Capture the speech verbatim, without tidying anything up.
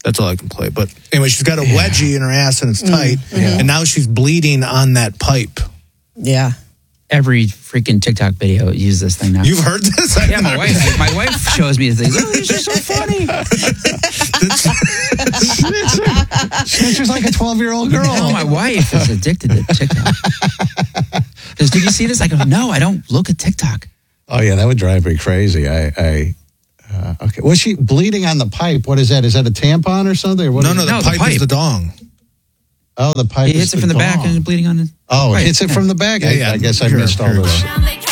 That's all I can play. But anyway, she's got a Yeah. wedgie in her ass and it's tight. Yeah. And now she's bleeding on that pipe. Yeah. Every freaking TikTok video uses this thing now. You've heard this? I've yeah, my never- wife. My wife shows me things. Oh, this is so funny. She's like a twelve-year-old girl. No, my wife is addicted to TikTok. Because did you see this? I go, no, I don't look at TikTok. Oh, yeah, that would drive me crazy. I, I uh, okay. Was she bleeding on the pipe? What is that? Is that a tampon or something? Or what No, is no, it? the No, the pipe, pipe. is the dong. Oh, the pipe He is hits it from the back dong. and it's bleeding on it. Oh, Right. hits it from the back? Yeah, I, yeah. I guess I Here, missed all here of it that.